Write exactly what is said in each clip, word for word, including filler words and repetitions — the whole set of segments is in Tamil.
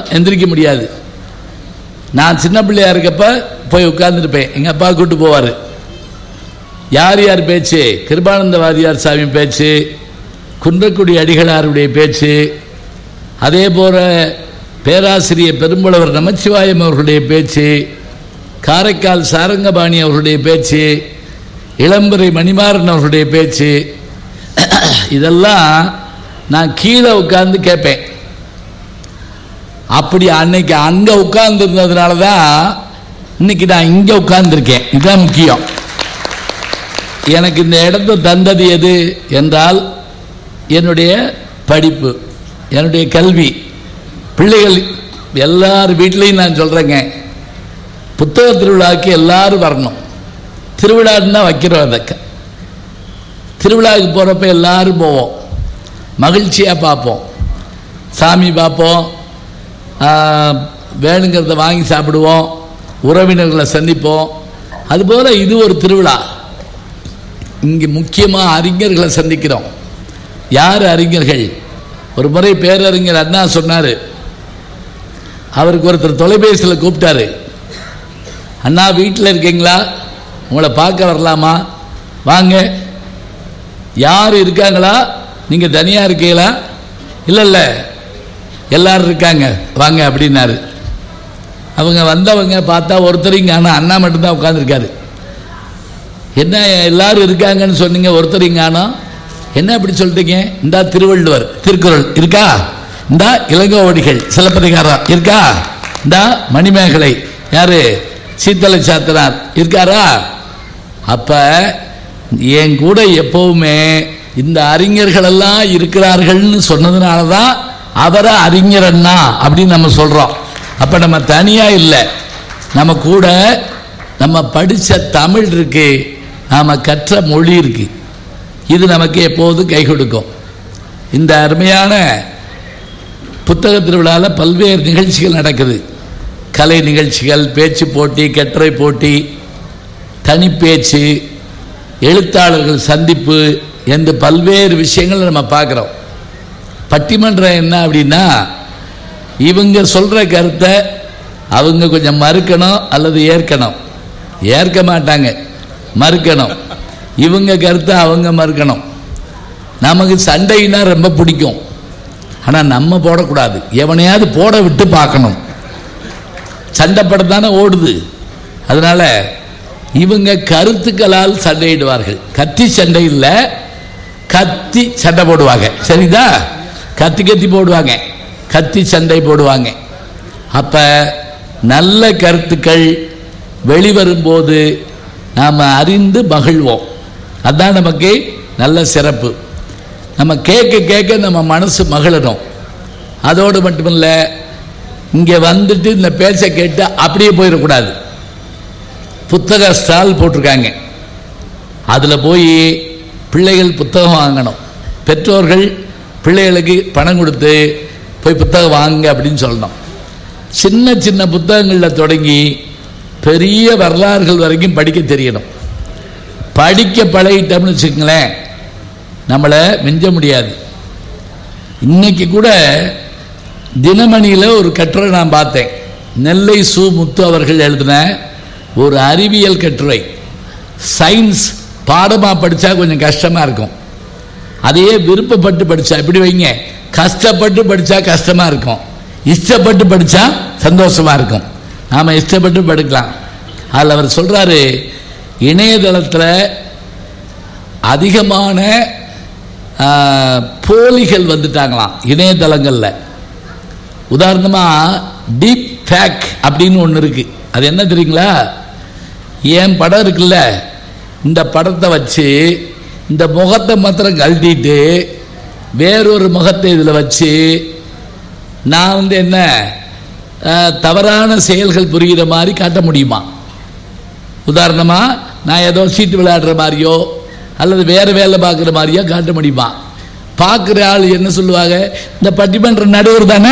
எந்திரிக்க முடியாது. நான் சின்ன பிள்ளையா இருக்கப்ப போய் உட்கார்ந்துருப்பேன். எங்கள் அப்பா கூட்டு போவார். யார் யார் பேச்சு? கிருபானந்த வாரியார் சாமி பேச்சு, குன்றக்குடி அடிகளாருடைய பேச்சு, அதே போல பேராசிரியர் பெரும்புலவர் நமச்சிவாயம் அவர்களுடைய பேச்சு, காரைக்கால் சாரங்கபாணி அவர்களுடைய பேச்சு, இளம்பரை மணிமாறன் அவர்களுடைய பேச்சு, இதெல்லாம் நான் கீழே உட்கார்ந்து கேட்பேன். அப்படி அன்னைக்கு அங்கே உட்கார்ந்து இருந்ததுனால தான் இன்னைக்கு நான் இங்கே உட்கார்ந்துருக்கேன். இதுதான் முக்கியம். எனக்கு இந்த இடத்தை தந்தது எது என்றால் என்னுடைய படிப்பு, என்னுடைய கல்வி. பிள்ளைகள் எல்லார் வீட்லையும் நான் சொல்கிறேங்க, புத்தக திருவிழாவுக்கு எல்லாரும் வரணும். திருவிழான்னு தான் வைக்கிறோம். அதற்கு திருவிழாவுக்கு போகிறப்ப எல்லாரும் போவோம், மகிழ்ச்சியாக பார்ப்போம், சாமி பார்ப்போம், வேணுங்கிறத வாங்கி சாப்பிடுவோம், உறவினர்களை சந்திப்போம். அதுபோல் இது ஒரு திருவிழா. இங்கே முக்கியமாக அறிஞர்களை சந்திக்கிறோம். யார் அறிஞர்கள்? ஒரு முறை பேரறிஞர் அண்ணா சொன்னார். அவருக்கு ஒருத்தர் தொலைபேசியில் கூப்பிட்டாரு. அண்ணா வீட்டில் இருக்கீங்களா? உங்களை பார்க்க வரலாமா? வாங்க. யார் இருக்காங்களா? நீங்கள் தனியாக இருக்கீங்களா? இல்லை இல்லை எல்லாரும் இருக்காங்க, வாங்க அப்படின்னாரு. அவங்க வந்தவங்க பார்த்தா ஒருத்தரிங்க, ஆனால் அண்ணா மட்டும்தான் உட்காந்துருக்காரு. என்ன எல்லாரும் இருக்காங்கன்னு சொன்னீங்க, ஒருத்தரிங்க ஆனால் என்ன அப்படி சொல்லிட்டீங்க? இந்தா திருவள்ளுவர் திருக்குறள் இருக்கா, இந்தா இளங்கோவடிகள் சிலப்பதிகாரம் இருக்கா, இந்தா மணிமேகலை யாரு சீத்தலை சாத்தனார் இருக்காரா? அப்ப என் கூட எப்பவுமே இந்த அறிஞர்கள் எல்லாம் இருக்கிறார்கள்னு சொன்னதுனால தான் அவரை அறிஞர் அண்ணா அப்படின்னு நம்ம சொல்றோம். அப்ப நம்ம தனியா இல்லை, நம்ம கூட நம்ம படித்த தமிழ் இருக்கு, நாம கற்ற மொழி இருக்கு. இது நமக்கு எப்போதும் கை கொடுக்கும். இந்த அருமையான புத்தக திருவிழாவில் பல்வேறு நிகழ்ச்சிகள் நடக்குது. கலை நிகழ்ச்சிகள், பேச்சு போட்டி, கட்டுரை போட்டி, தனிப்பேச்சு, எழுத்தாளர்கள் சந்திப்பு என்று பல்வேறு விஷயங்கள் நம்ம பார்க்குறோம். பட்டிமன்றம் என்ன அப்படின்னா, இவங்க சொல்கிற கருத்தை அவங்க கொஞ்சம் மறுக்கணும் அல்லது ஏற்கணும். ஏற்க மாட்டாங்க, மறுக்கணும். இவங்க கருத்தை அவங்க மறுக்கணும். நமக்கு சண்டைன்னா ரொம்ப பிடிக்கும், ஆனால் நம்ம போடக்கூடாது. எவனையாவது போட விட்டு பார்க்கணும். சண்டை படம் தானே ஓடுது. அதனால இவங்க கருத்துக்களால் சண்டையிடுவார்கள். கத்தி சண்டை இல்லை, கத்தி சண்டை போடுவாங்க. சரிதா? கத்தி கத்தி போடுவாங்க, கத்தி சண்டை போடுவாங்க. அப்ப நல்ல கருத்துக்கள் வெளிவரும்போது நாம் அறிந்து மகிழ்வோம். அதுதான் நமக்கு நல்ல சிறப்பு. நம்ம கேட்க கேட்க நம்ம மனசு மகிழணும். அதோடு மட்டுமில்ல, இங்கே வந்துட்டு இந்த பேச்சை கேட்டு அப்படியே போயிடக்கூடாது. புத்தக ஸ்டால் போட்டிருக்காங்க, அதில் போய் பிள்ளைகள் புத்தகம் வாங்கணும். பெற்றோர்கள் பிள்ளைகளுக்கு பணம் கொடுத்து போய் புத்தகம் வாங்க அப்படின்னு சொல்லணும். சின்ன சின்ன புத்தகங்களில் தொடங்கி பெரிய வரலாறுகள் வரைக்கும் படிக்க தெரியணும். படிக்க பழகிட்டோம்னு வச்சுக்கங்களேன், நம்மளை மிஞ்ச முடியாது. இன்னைக்கு கூட தினமணியில் ஒரு கட்டுரை நான் பார்த்தேன். நெல்லை சு முத்து அவர்கள் எழுதின ஒரு அறிவியல் கட்டுரை. சயின்ஸ் பாடமாக படித்தா கொஞ்சம் கஷ்டமாக இருக்கும், அதையே விருப்பப்பட்டு படித்தா, இப்படி வைங்க, கஷ்டப்பட்டு படித்தா கஷ்டமாக இருக்கும், இஷ்டப்பட்டு படித்தா சந்தோஷமாக இருக்கும். நாம் இஷ்டப்பட்டு படிக்கலாம். அதில் அவர் சொல்கிறாரு, இணையதளத்தில் அதிகமான போலிகள் வந்துட்டாங்களாம் இணையதளங்களில். உதாரணமாக டீப் ஃபேக் அப்படின்னு ஒன்று இருக்குது. அது என்ன தெரியுங்களா? என் படம் இருக்குல்ல, இந்த படத்தை வச்சு இந்த முகத்தை மாத்திரம் கழட்டிட்டு வேறொரு முகத்தை இதில் வச்சு நான் வந்து என்ன தவறான செயல்கள் புரிகிற மாதிரி காட்ட முடியுமா? உதாரணமாக நான் ஏதோ சீட்டு விளையாடுற மாதிரியோ அல்லது வேறு வேலை பார்க்குற மாதிரியோ காட்ட முடியுமா? பார்க்குற ஆள் என்ன சொல்லுவாங்க, இந்த பட்டிமன்ற நடுவர் தானே.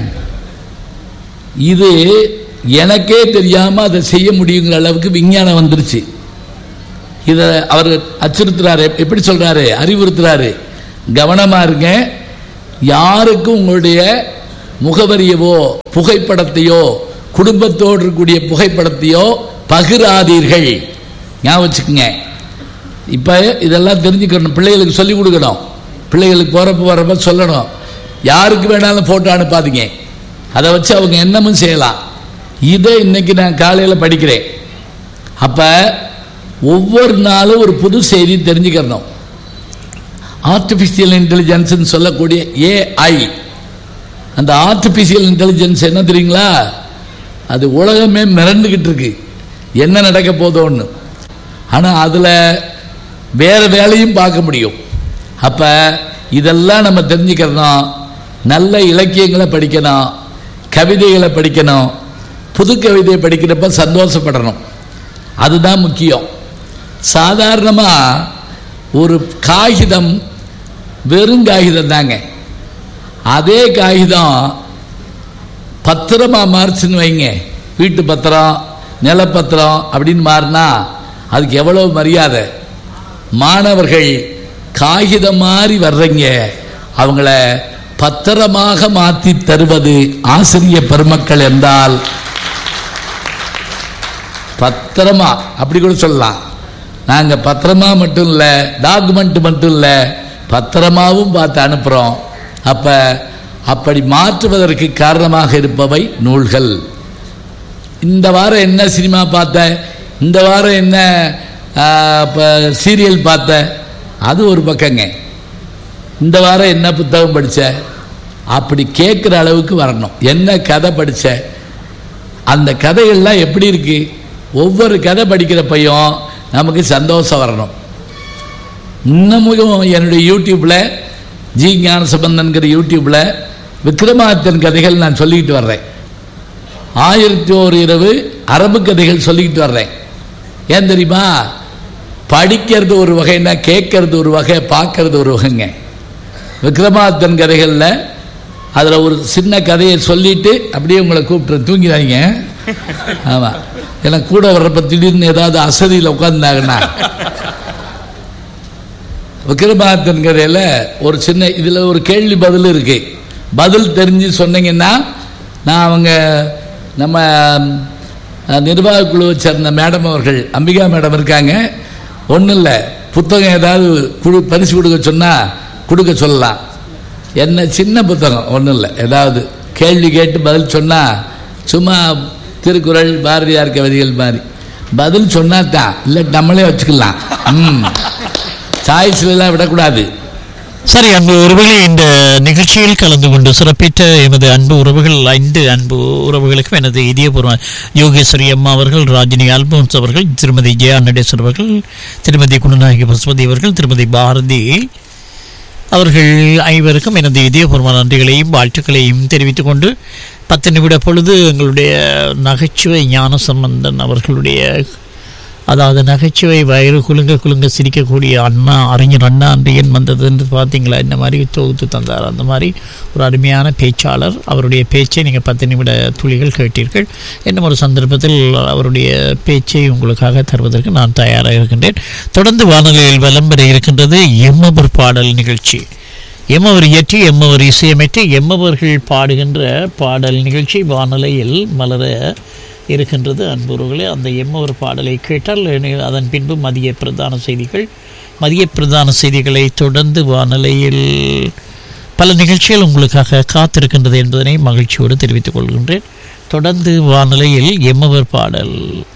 இது எனக்கே தெரியாமல் அதை செய்ய முடியுங்கிற அளவுக்கு விஞ்ஞானம் வந்துருச்சு. இதை அவர் அச்சுறுத்துறாரு. எப்படி சொல்கிறாரு? அறிவுறுத்துறாரு, கவனமாக இருங்க, யாருக்கும் உங்களுடைய முகவரியவோ புகைப்படத்தையோ குடும்பத்தோடு இருக்கக்கூடிய புகைப்படத்தையோ பகிராதீர்கள். ஞாபகம் வச்சுக்கோங்க. இப்போ இதெல்லாம் தெரிஞ்சுக்கணும், பிள்ளைகளுக்கு சொல்லிக் கொடுக்கணும், பிள்ளைகளுக்கு போகிறப்ப வரப்ப சொல்லணும். யாருக்கு வேணாலும் ஃபோட்டோ அனுப்பாதீங்க, அதை வச்சு அவங்க என்னமும் செய்யலாம். இதை இன்னைக்கு நான் காலையில் படிக்கிறேன். அப்போ ஒவ்வொரு நாளும் ஒரு புது செய்தி தெரிஞ்சுக்கணும். ஆர்டிஃபிஷியல் இன்டெலிஜென்ஸ்ன்னு சொல்லக்கூடிய ஏஐ, அந்த ஆர்டிஃபிஷியல் இன்டெலிஜென்ஸ் என்ன தெரியுங்களா? அது உலகமே மிரண்டுக்கிட்டு இருக்கு, என்ன நடக்க போதோன்னு. ஆனால் அதில் வேறு வேலையும் பார்க்க முடியும். அப்போ இதெல்லாம் நம்ம தெரிஞ்சுக்கிறணும். நல்ல இலக்கியங்களை படிக்கணும், கவிதைகளை படிக்கணும். புது கவிதையை படிக்கிறப்ப சந்தோஷப்படணும், அதுதான் முக்கியம். சாதாரணமாக ஒரு காகிதம் வெறும் காகிதம் தாங்க. அதே காகிதம் பத்திரமா மாறுச்சுன்னு வைங்க, வீட்டு பத்திரம் நிலப்பத்திரம் அப்படின்னு மாறினா அதுக்கு எவ்வளோ மரியாதை. மாணவர்கள் காகிதம் மாறி வர்றீங்க, அவங்கள பத்திரமாக மாற்றி தருவது ஆசிரிய பெருமக்கள் என்றால் பத்திரமா அப்படி கூட சொல்லலாம். நாங்கள் பத்திரமா மட்டும் இல்லை, டாக்குமெண்ட் மட்டும் இல்லை, பத்திரமாவும் பார்த்து அனுப்புகிறோம். அப்போ அப்படி மாற்றுவதற்கு காரணமாக இருப்பவை நூல்கள். இந்த வாரம் என்ன சினிமா பார்த்த, இந்த வாரம் என்ன சீரியல் பார்த்த, அது ஒரு பக்கங்க. இந்த வாரம் என்ன புத்தகம் படித்த, அப்படி கேட்குற அளவுக்கு வரணும். என்ன கதை படித்த, அந்த கதைகள்லாம் எப்படி இருக்கு, ஒவ்வொரு கதை படிக்கிறப்பையும் நமக்கு சந்தோஷம் வரணும். இன்னமும் என்னுடைய யூடியூப்பில் ஜி ஞான சம்பந்தன்கிற யூடியூப்பில் விக்ரமாதித்தன் கதைகள் நான் சொல்லிக்கிட்டு வர்றேன். ஆயிரத்தி ஒரு இரவு அரபு கதைகள் சொல்லிக்கிட்டு வர்றேன். ஏன் தெரியுமா? படிக்கிறது ஒரு வகைன்னா கேட்கறது ஒரு வகை, பார்க்கறது ஒரு வகைங்க. விக்ரமாதித்தன் கதைகளில் அதில் ஒரு சின்ன கதையை சொல்லிட்டு அப்படியே உங்களை கூப்பிட்டு தூங்கிடாதீங்க. ஆமாம், ஏன்னா கூட வர்றப்ப திடீர்னு ஏதாவது அசதியில் உட்காந்துருந்தாங்கன்னா. விக்ரமாதித்தன் கதையில் ஒரு சின்ன இதில் ஒரு கேள்வி பதில் இருக்கு. பதில் தெரிஞ்சு சொன்னீங்கன்னா நான் அவங்க நம்ம நிர்வாக குழுவை சேர்ந்த மேடம் அவர்கள், அம்பிகா மேடம் இருக்காங்க, ஒன்றும் இல்லை, புத்தகம் ஏதாவது குழு பரிசு கொடுக்க சொன்னால் கொடுக்க சொல்லலாம். என்ன சின்ன புத்தகம் ஒன்றும் இல்லை, ஏதாவது கேள்வி கேட்டு பதில் சொன்னால் சும்மா திருக்குறள் பாரதியார் கவிதைகள் மாதிரி பதில் சொன்னாதான், இல்லை நம்மளே வச்சுக்கலாம். ம் சாய்ஸ்லாம் விடக்கூடாது. சரி, அன்பு உறவுகளே, இந்த நிகழ்ச்சியில் கலந்து கொண்டு சிறப்பித்த எமது அன்பு உறவுகள், ஐந்து அன்பு உறவுகளுக்கும் எனது இதயபூர்வ யோகேஸ்வரி அம்மா அவர்கள், ராஜினி அல்போன்ஸ் அவர்கள், திருமதி ஜெயா நடேசன் அவர்கள், திருமதி குணநாயகி பசுபதி அவர்கள், திருமதி பாரதி அவர்கள் ஐவருக்கும் எனது இதயபூர்வ நன்றிகளையும் வாழ்த்துக்களையும் தெரிவித்துக் கொண்டு பத்து நிமிட பொழுது எங்களுடைய நகைச்சுவை ஞான சம்பந்தன் அவர்களுடைய, அதாவது நகைச்சுவை வயிறு குலுங்க குலுங்க சிரிக்கக்கூடிய அண்ணா, அறிஞர் அண்ணா அன்று ஏன் வந்தது என்று பார்த்தீங்களா, இந்த மாதிரி தொகுத்து தந்தார். அந்த மாதிரி ஒரு அருமையான பேச்சாளர். அவருடைய பேச்சை நீங்கள் பத்து நிமிட துளிகள் கேட்டீர்கள். இன்னும் ஒரு சந்தர்ப்பத்தில் அவருடைய பேச்சை உங்களுக்காக தருவதற்கு நான் தயாராக இருக்கின்றேன். தொடர்ந்து வானொலியில் வலம் பெற இருக்கின்றது எம்மவர் பாடல் நிகழ்ச்சி. எம்மவர் இயற்றி எம்மவர் இசையமைத்து எம்மவர்கள் பாடுகின்ற பாடல் நிகழ்ச்சி வானொலியில் மலர இருக்கின்றது. அன்புறவுகளே, அந்த எம்மவர் பாடலை கேட்டால் அதன் பின்பு மதிய பிரதான செய்திகள், மதிய பிரதான செய்திகளை தொடர்ந்து வானொலியில் பல நிகழ்ச்சிகள் உங்களுக்காக காத்திருக்கின்றது என்பதனை மகிழ்ச்சியோடு தெரிவித்துக் கொள்கின்றேன். தொடர்ந்து வானொலியில் எம்மவர் பாடல்.